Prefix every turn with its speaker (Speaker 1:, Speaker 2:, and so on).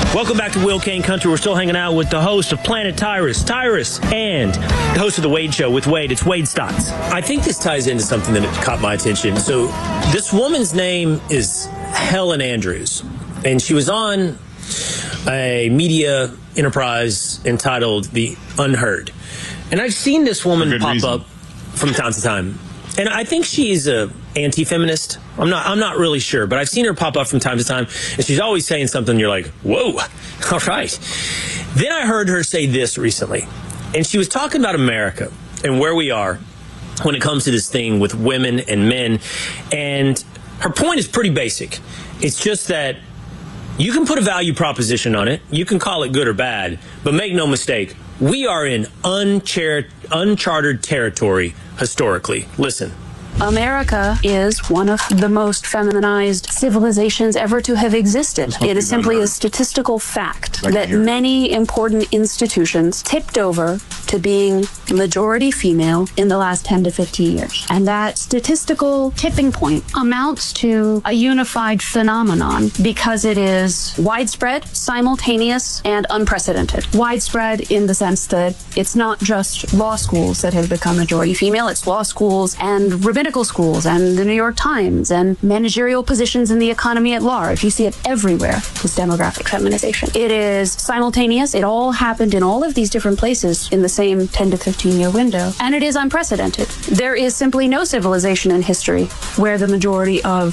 Speaker 1: Welcome back to Will Kane Country. We're still hanging out with the host of Planet Tyrus, and the host of The Wade Show with Wade. It's Wade Stotts. I think this ties into something that caught my attention. So this woman's name is Helen Andrews, and she was on a media enterprise entitled The Unheard. And I've seen this woman pop up from time to time. And I think she's a anti-feminist. I'm not really sure, but I've seen her pop up from time to time, and she's always saying something you're like, whoa, all right. Then I heard her say this recently, and she was talking about America and where we are when it comes to this thing with women and men. And her point is pretty basic. It's just that you can put a value proposition on it. You can call it good or bad, but make no mistake, we are in uncharted territory historically. Listen.
Speaker 2: America is one of the most feminized civilizations ever to have existed. It is simply a statistical fact that many important institutions tipped over to being majority female in the last 10 to 15 years. And that statistical tipping point amounts to a unified phenomenon because it is widespread, simultaneous, and unprecedented. Widespread in the sense that it's not just law schools that have become majority female, it's law schools and rabbinical schools and the New York Times and managerial positions in the economy at large. You see it everywhere, this demographic feminization. It is simultaneous. It all happened in all of these different places in the same 10 to 15 year window. And it is unprecedented. There is simply no civilization in history where the majority of